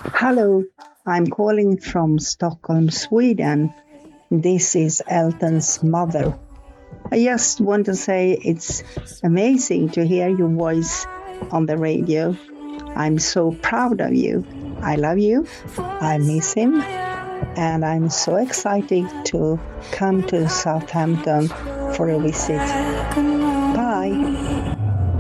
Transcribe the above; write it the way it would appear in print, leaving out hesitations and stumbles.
Hello, I'm calling from Stockholm, Sweden. This is Elton's mother. I just want to say it's amazing to hear your voice on the radio. I'm so proud of you. I love you. I miss him. And I'm so excited to come to Southampton for a visit. Bye.